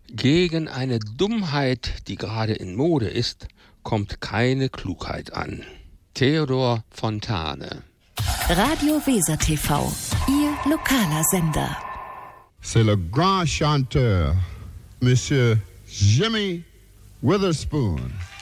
Gegen eine Dummheit, die gerade in Mode ist, kommt keine Klugheit an. Theodor Fontane. Radio Weser TV, Ihr lokaler Sender. C'est le grand chanteur, Monsieur Jimmy Witherspoon.